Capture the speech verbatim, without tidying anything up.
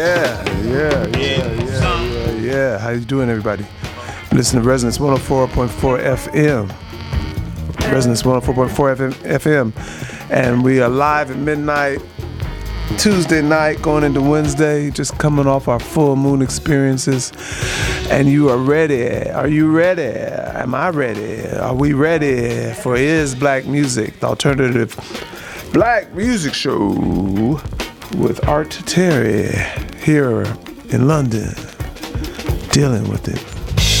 Yeah, yeah, yeah, yeah, yeah, yeah. How you doing, everybody? Listen to Resonance one oh four point four F M. Resonance one oh four point four F M. And we are live at midnight, Tuesday night, going into Wednesday, just coming off our full moon experiences. And you are ready. Are you ready? Am I ready? Are we ready for Is Black Music, the alternative black music show with Art Terry here in London, dealing with it.